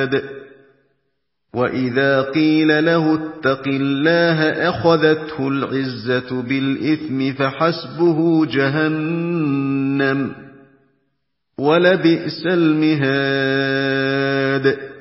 الْعِبَادِ وَإِذَا قِيلَ لَهُ اتَّقِ اللَّهَ أَخَذَتْهُ الْعِزَّةُ بِالْإِثْمِ فَحَسْبُهُ جَهَنَّمُ ۚ وَلَبِئْسَ الْمِهَادُ